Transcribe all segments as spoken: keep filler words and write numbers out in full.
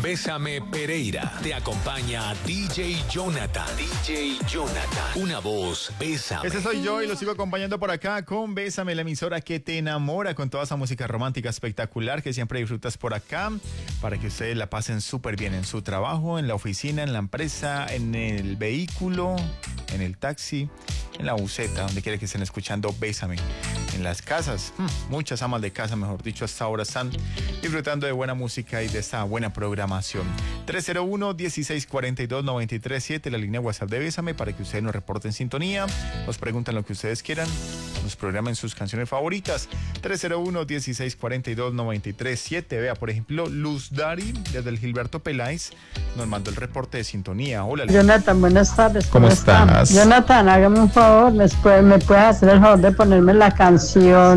Bésame Pereira. Te acompaña D J Jonathan. D J Jonathan. Una voz, Bésame. Ese soy yo y lo sigo acompañando por acá con Bésame, la emisora que te enamora con toda esa música romántica espectacular que siempre disfrutas por acá, para que ustedes la pasen súper bien en su trabajo, en la oficina, en la empresa, en el vehículo, en el taxi, en la buseta, donde quiera que estén escuchando Bésame. En las casas, muchas amas de casa, mejor dicho, hasta ahora están disfrutando de buena música y de esta buena programación. tres cero uno, dieciséis cuarenta y dos, noventa y tres siete, la línea WhatsApp de Bésame, para que ustedes nos reporten sintonía, nos preguntan lo que ustedes quieran, nos programen sus canciones favoritas. tres cero uno, dieciséis cuarenta y dos, noventa y tres siete. Vea, por ejemplo, Luz Dari, desde el Gilberto Peláez, nos mandó el reporte de sintonía. Hola, Jonathan, buenas tardes. ¿Cómo, ¿Cómo estás? Jonathan, hágame un favor, ¿me puedes, me puedes hacer el favor de ponerme la canción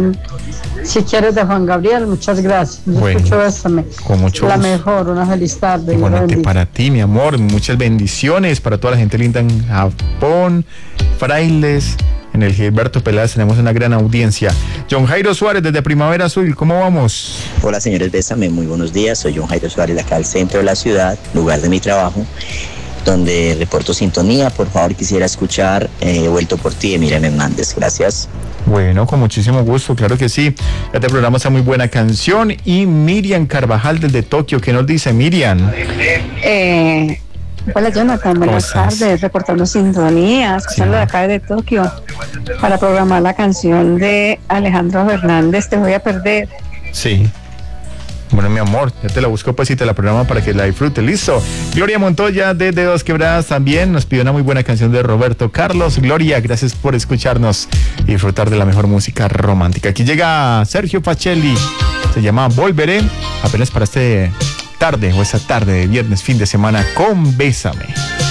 Si Quieres de Juan Gabriel? Muchas gracias. Yo bueno, escucho Bésame. Con mucho La gusto. mejor, una feliz tarde. Igualmente para ti, mi amor, muchas bendiciones para toda la gente linda en Japón, Frailes. En el Gilberto Peláez tenemos una gran audiencia. John Jairo Suárez desde Primavera Azul, ¿cómo vamos? Hola señores, Bésame, muy buenos días. Soy John Jairo Suárez, de acá al centro de la ciudad, lugar de mi trabajo, donde reporto sintonía. Por favor, quisiera escuchar eh, He Vuelto Por Ti de Miriam Hernández. Gracias. Bueno, con muchísimo gusto, claro que sí. Este programa está muy buena canción. Y Miriam Carvajal desde Tokio, ¿qué nos dice Miriam? Eh... Hola Jonathan, buenas tardes, reportando sintonía, escuchando sí. de acá de Tokio, para programar la canción de Alejandro Fernández, Te Voy a Perder. Sí. Bueno, mi amor, ya te la busco pues y te la programa para que la disfrutes. Listo. Gloria Montoya desde Dos Quebradas también nos pidió una muy buena canción de Roberto Carlos. Gloria, gracias por escucharnos y disfrutar de la mejor música romántica. Aquí llega Sergio Pacelli, se llama Volveré, apenas para este tarde o esa tarde de viernes, fin de semana con Bésame.